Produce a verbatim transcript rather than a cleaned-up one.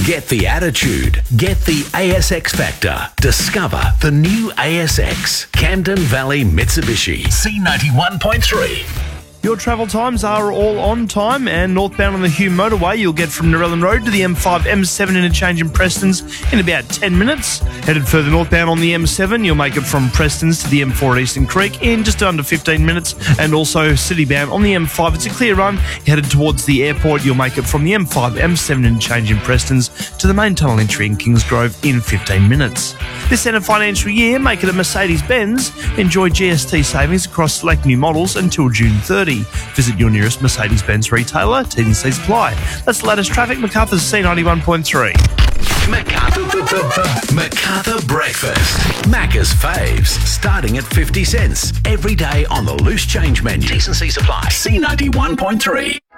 Get the attitude. Get the A S X factor. Discover the new A S X. Camden Valley Mitsubishi. C ninety-one point three. Your travel times are all on time, and northbound on the Hume Motorway, you'll get from Narellan Road to the M five M seven interchange in Prestons in about ten minutes. Headed further northbound on the M seven, you'll make it from Prestons to the M four at Eastern Creek in just under fifteen minutes, and also citybound on the M five. It's a clear run. Headed towards the airport, you'll make it from the M five M seven interchange in Prestons to the main tunnel entry in Kingsgrove in fifteen minutes. This end of financial year, make it a Mercedes-Benz. Enjoy G S T savings across select new models until June thirtieth. Visit your nearest Mercedes-Benz retailer. T's and C's apply. That's the latest traffic. MacArthur's C ninety-one point three. MacArthur, MacArthur Breakfast. Macca's faves, starting at fifty cents. Every day on the loose change menu. T's and C's apply. C ninety-one point three.